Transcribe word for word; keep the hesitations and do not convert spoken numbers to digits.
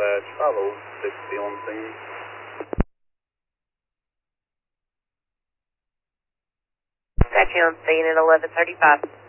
dispatch, follow sixty on scene. Dispatch on scene at eleven thirty-five.